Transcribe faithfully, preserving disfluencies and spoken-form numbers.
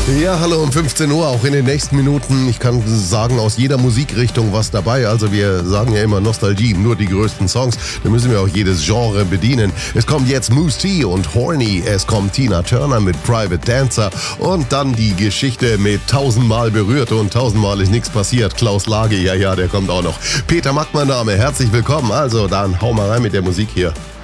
Ja, hallo um fünfzehn Uhr, auch in den nächsten Minuten. Ich kann sagen, aus jeder Musikrichtung was dabei. Also wir sagen ja immer Nostalgie, nur die größten Songs. Da müssen wir auch jedes Genre bedienen. Es kommt jetzt Mousse T und Horny. Es kommt Tina Turner mit Private Dancer. Und dann die Geschichte mit tausendmal berührt und tausendmal ist nichts passiert. Klaus Lage, ja, ja, der kommt auch noch. Peter Mack, mein Name, herzlich willkommen. Also dann hau mal rein mit der Musik hier.